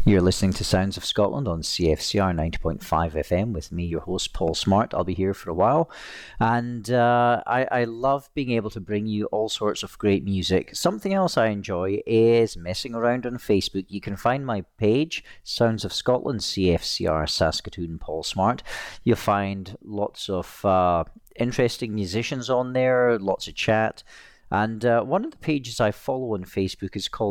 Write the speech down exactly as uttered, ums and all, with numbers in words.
You're listening to Sounds of Scotland on C F C R ninety point five F M with me, your host, Paul Smart. I'll be here for a while. And uh, I, I love being able to bring you all sorts of great music. Something else I enjoy is messing around on Facebook. You can find my page, Sounds of Scotland, C F C R Saskatoon, Paul Smart. You'll find lots of uh, interesting musicians on there, lots of chat. And uh, one of the pages I follow on Facebook is called